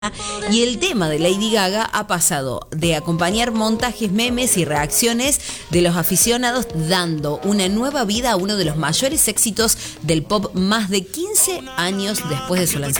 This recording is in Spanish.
Y el tema de Lady Gaga ha pasado de acompañar montajes, memes y reacciones de los aficionados, dando una nueva vida a uno de los mayores éxitos del pop más de 15 años después de su lanzamiento.